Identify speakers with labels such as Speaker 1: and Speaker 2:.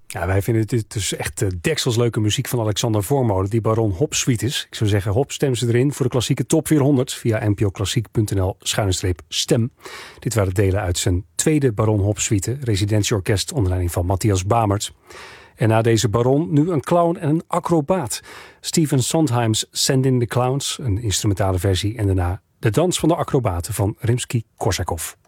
Speaker 1: Ja, wij vinden dit dus echt dekselsleuke muziek van Alexander Voormolen, die Baron Hop suite is. Ik zou zeggen, hop, stem ze erin voor de klassieke top 400 via npoklassiek.nl/stem. Dit waren delen uit zijn tweede Baron Hop suite, residentieorkest onder leiding van Matthias Bamert. En na deze baron nu een clown en een acrobaat. Stephen Sondheim's Send in the Clowns, een instrumentale versie, en daarna de dans van de acrobaten van Rimsky-Korsakov.